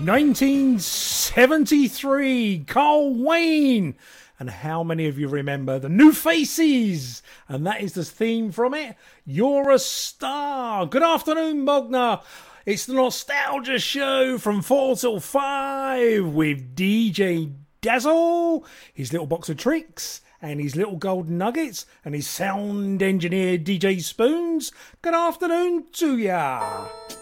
1973, Carl Wayne. And how many of you remember the New Faces? And that is the theme from it. You're a Star. Good afternoon, Bognor. It's the Nostalgia Show from 4 till 5 with DJ Dazzle, his little box of tricks, and his little gold nuggets, and his sound engineer DJ Spoons. Good afternoon to ya.